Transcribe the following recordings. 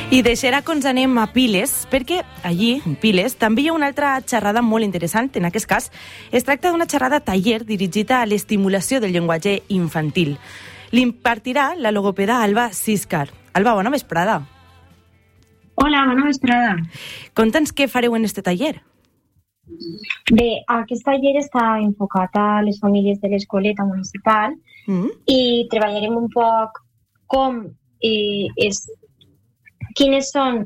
I deixarà que ens anem a Piles, perquè allí, en Piles, també hi ha una altra xerrada molt interessant. En aquest cas, es tracta d'una xerrada taller dirigida a l'estimulació del llenguatge infantil. L'impartirà la logopeda Alba Siscar. Alba, bona vesprada. Hola, bona vesprada. Conta'ns què fareu en este taller. Bé, aquest taller està enfocat a les famílies de l'escoleta municipal i treballarem un poc com quines són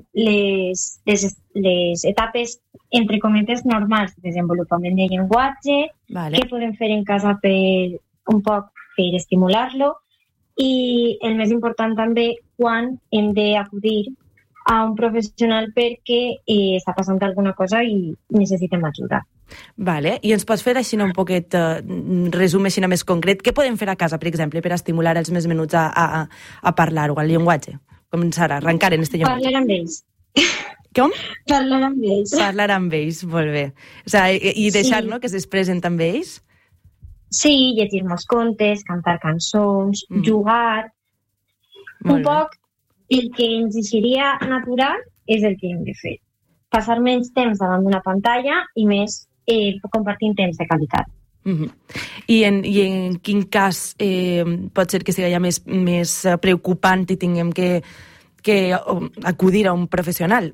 les etapes, entre cometes, normals de desenvolupament de llenguatge, què podem fer en casa per un poc per estimular-lo i, el més important també, quan hem d'acudir a un professional perquè està passant alguna cosa i necessitem ajuda. Vale. I ens pots fer així un poquet resum així més concret? Què podem fer a casa, per exemple, per estimular els més menuts a parlar-ho, al llenguatge? Començar a arrencar en este llenguatge. Parlar amb ells. Com? Parlar amb ells. Parlar amb ells, molt bé. O sigui, i deixar, no?, que s'expressen també ells? Sí, llegir molts contes, cantar cançons, jugar. Un poc el que ens seria natural és el que hem de fer. Passar menys temps davant d'una pantalla i més compartint temps de qualitat. I en quin cas pot ser que sigui ja més preocupant i tinguem que acudir a un professional?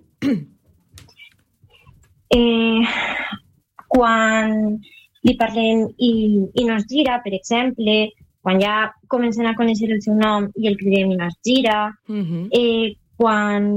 Quan li parlem i no es gira, per exemple, quan ja comencem a conèixer el seu nom i el cridem i no es gira, quan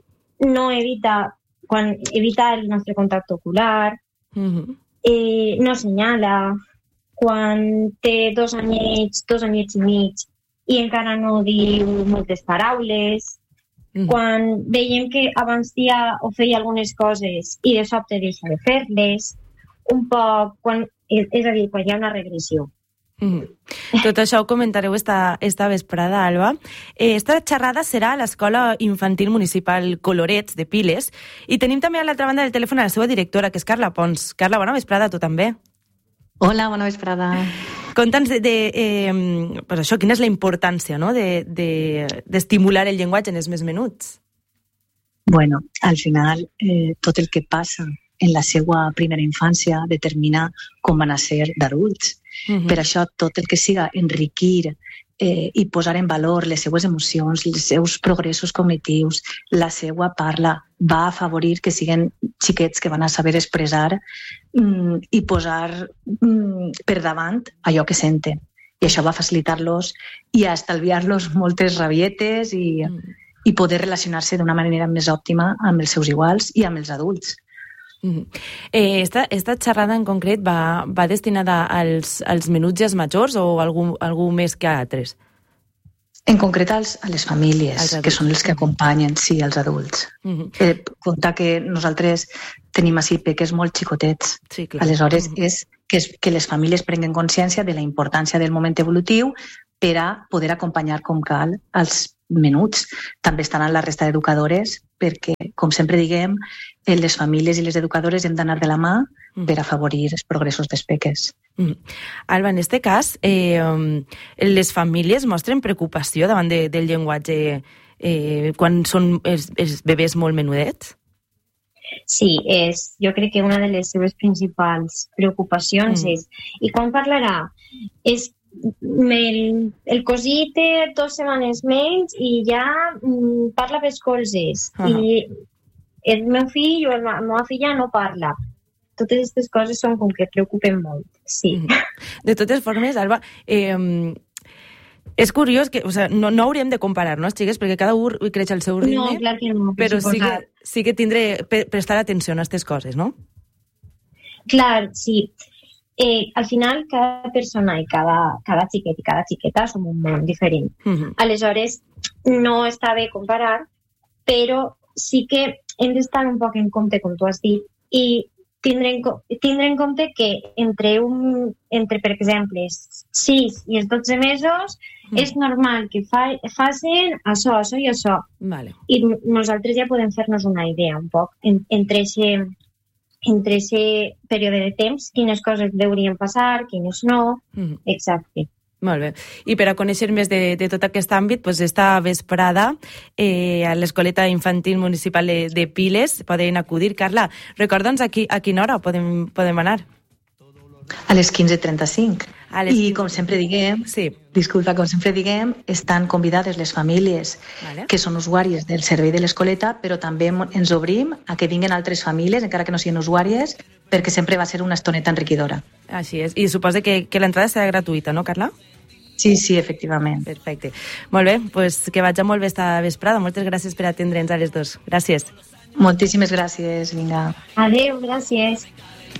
evita el nostre contacte ocular, no assenyala, quan té 2 anyets i mig i encara no diu moltes paraules, quan veiem que abans dia o feia algunes coses i de sobte deixa de fer-les, un poc, és a dir, quan hi ha una regressió. Tot això ho comentareu esta vesprada, Alba. Esta xerrada serà a l'Escola Infantil Municipal Colorets de Piles i tenim també a l'altra banda del telèfon a la seva directora, que és Carla Pons. Carla, bona vesprada, tu també. Hola, bona vesprada. Conta'ns pues això, quina és la importància, no?, d'estimular el llenguatge en els més menuts. Bueno, al final tot el que passa en la seva primera infància determina com van a ser d'adults. Per això tot el que siga enriquir i posar en valor les seues emocions, els seus progressos cognitius, la seva parla, va afavorir que siguin xiquets que van a saber expressar i posar per davant allò que senten. I això va facilitar-los i a estalviar-los moltes rabietes i poder relacionar-se d'una manera més òptima amb els seus iguals i amb els adults. Esta xerrada en concret va destinada als menuts i als majors o algú més que a altres? En concret a les famílies, que són els que acompanyen, sí, els adults. Compte que nosaltres tenim així peques molt xicotets. Sí, aleshores és que les famílies prenguen consciència de la importància del moment evolutiu per a poder acompanyar com cal els menuts. També estaran la resta d'educadores perquè, com sempre diguem, les famílies i les educadores hem d'anar de la mà per afavorir els progressos dels peques. Alba, en aquest cas, les famílies mostren preocupació davant del llenguatge quan són els bebès molt menudets? Sí, jo crec que una de les seves principals preocupacions és, i quan parlarà? El cosí té 2 setmanes menys i ja parla pels colzes i el meu fill o la meva filla no parla. Totes aquestes coses són com que preocupen molt, sí. De totes formes, Alba, és curiós que no hauríem de comparar, no, xiques, perquè cada un creix al seu ritme, no, clar que no, però sí que tindré prestar atenció a aquestes coses, no? Clar, sí. Al final, cada persona i cada xiquet i cada xiqueta som un món diferent. Aleshores, no està bé comparar, però sí que hem d'estar un poc en compte, com tu has dit, i tindre en compte que entre, per exemple, 6 i els 12 mesos és normal que facin això i això. I nosaltres ja podem fer-nos una idea un poc entre aquest període de temps, quines coses deurien passar, quines no, exacte. Molt bé. I per a conèixer més de tot aquest àmbit, doncs esta vesprada a l'Escoleta Infantil Municipal de Piles poden acudir. Carla, recorda'ns a quina hora podem anar? A les 15:35. I com sempre diguem, estan convidades les famílies que són usuàries del servei de l'Escoleta, però també ens obrim a que vinguin altres famílies, encara que no siguin usuàries, perquè sempre va ser una estoneta enriquidora. Així és. I suposa que l'entrada serà gratuïta, no, Carla? Sí, efectivament. Perfecte. Molt bé, doncs que vagi molt bé esta vesprada. Moltes gràcies per atendre'ns a les dos. Gràcies. Moltíssimes gràcies, vinga. Adéu, gràcies.